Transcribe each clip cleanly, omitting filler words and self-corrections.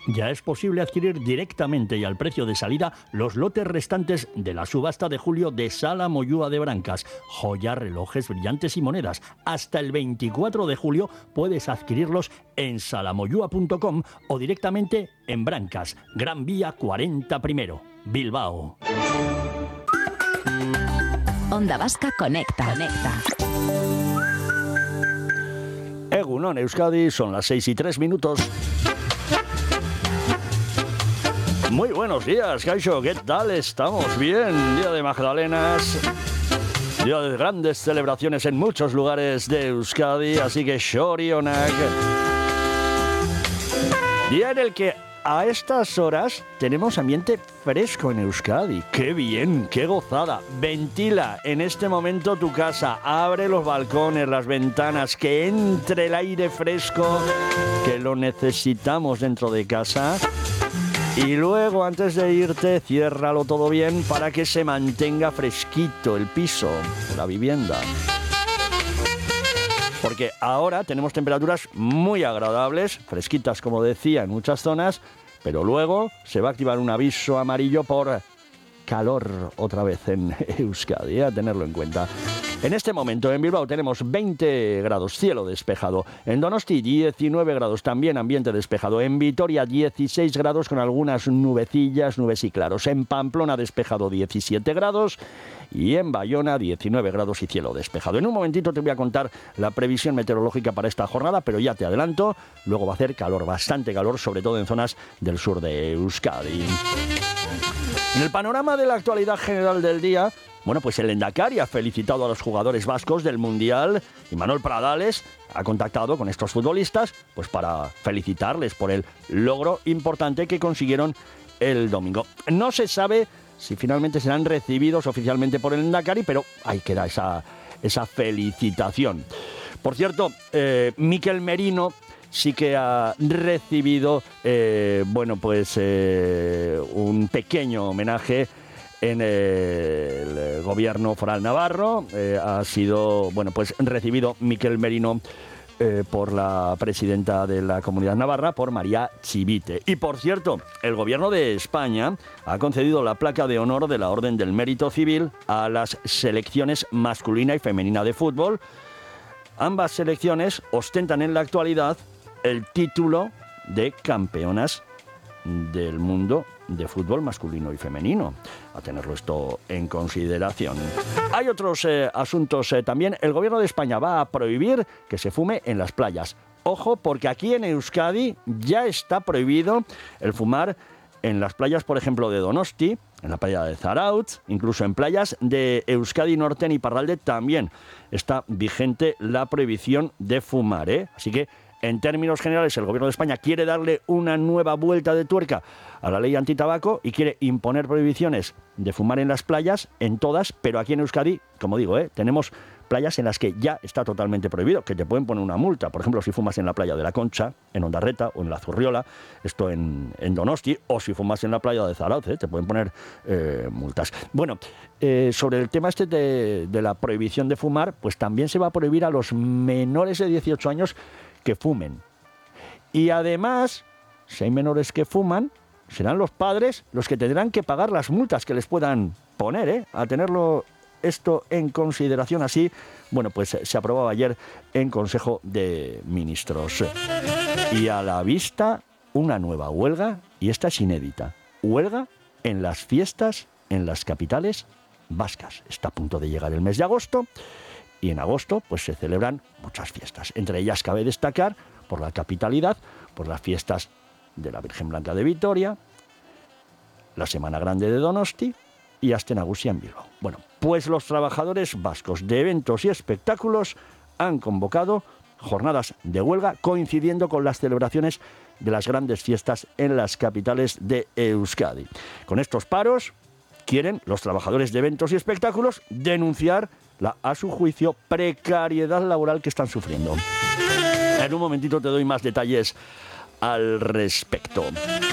Ya es posible adquirir directamente y al precio de salida los lotes restantes de la subasta de julio de Sala Moyúa de Brancas. Joyas, relojes, brillantes y monedas. Hasta el 24 de julio puedes adquirirlos en salamoyua.com o directamente en Brancas, Gran Vía 40 I, Bilbao. Onda Vasca Conecta. Egunon Euskadi, son las 6:03. Muy buenos días, Kaixo, ¿qué tal? Estamos bien. Día de Magdalenas, día de grandes celebraciones en muchos lugares de Euskadi, así que Xorionak. Día en el que a estas horas tenemos ambiente fresco en Euskadi. ¡Qué bien! ¡Qué gozada! Ventila en este momento tu casa, abre los balcones, las ventanas, que entre el aire fresco, que lo necesitamos dentro de casa. Y luego, antes de irte, ciérralo todo bien para que se mantenga fresquito el piso, la vivienda. Porque ahora tenemos temperaturas muy agradables, fresquitas como decía en muchas zonas, pero luego se va a activar un aviso amarillo por calor otra vez en Euskadi, a tenerlo en cuenta. En este momento en Bilbao tenemos 20 grados, cielo despejado. En Donosti 19 grados, también ambiente despejado. En Vitoria 16 grados con algunas nubecillas, nubes y claros. En Pamplona despejado 17 grados y en Bayona 19 grados y cielo despejado. En un momentito te voy a contar la previsión meteorológica para esta jornada, pero ya te adelanto, luego va a hacer calor, bastante calor, sobre todo en zonas del sur de Euskadi. En el panorama de la actualidad general del día, bueno, pues el Endacari ha felicitado a los jugadores vascos del Mundial y Manuel Pradales ha contactado con estos futbolistas pues para felicitarles por el logro importante que consiguieron el domingo. No se sabe si finalmente serán recibidos oficialmente por el Endacari, pero ahí queda esa felicitación. Por cierto, Mikel Merino sí que ha recibido un pequeño homenaje en el gobierno foral navarro. Ha sido recibido Mikel Merino por la presidenta de la Comunidad Navarra, por María Chivite. Y por cierto, el gobierno de España ha concedido la placa de honor de la Orden del Mérito Civil a las selecciones masculina y femenina de fútbol. Ambas selecciones ostentan en la actualidad el título de campeonas del mundo de fútbol masculino y femenino. A tenerlo esto en consideración. Hay otros asuntos también. El gobierno de España va a prohibir que se fume en las playas. Ojo, porque aquí en Euskadi ya está prohibido el fumar en las playas, por ejemplo, de Donosti, en la playa de Zarautz, incluso en playas de Euskadi Norte y Iparralde también está vigente la prohibición de fumar, ¿eh? Así que, en términos generales, el gobierno de España quiere darle una nueva vuelta de tuerca a la ley antitabaco y quiere imponer prohibiciones de fumar en las playas, en todas, pero aquí en Euskadi, como digo, tenemos playas en las que ya está totalmente prohibido, que te pueden poner una multa. Por ejemplo, si fumas en la playa de la Concha, en Ondarreta o en la Zurriola, esto en Donosti, o si fumas en la playa de Zarautz, te pueden poner multas. Bueno, sobre el tema de la prohibición de fumar, pues también se va a prohibir a los menores de 18 años que fumen. Y además, si hay menores que fuman, serán los padres los que tendrán que pagar las multas que les puedan poner, a tenerlo esto en consideración. Así, pues se aprobaba ayer en Consejo de Ministros. Y a la vista, una nueva huelga, y esta es inédita. Huelga en las fiestas en las capitales vascas. Está a punto de llegar el mes de agosto, y en agosto pues se celebran muchas fiestas. Entre ellas cabe destacar, por la capitalidad, por las fiestas de la Virgen Blanca de Vitoria, la Semana Grande de Donosti y Aste Nagusia en Bilbao. Bueno, pues los trabajadores vascos de eventos y espectáculos han convocado jornadas de huelga coincidiendo con las celebraciones de las grandes fiestas en las capitales de Euskadi. Con estos paros quieren los trabajadores de eventos y espectáculos denunciar la, a su juicio, precariedad laboral que están sufriendo. En un momentito te doy más detalles al respecto.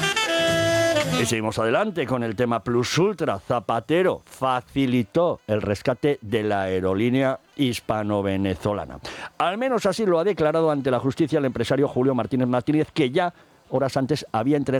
Y seguimos adelante con el tema Plus Ultra. Zapatero facilitó el rescate de la aerolínea hispano-venezolana. Al menos así lo ha declarado ante la justicia el empresario Julio Martínez Martínez, que ya horas antes había entregado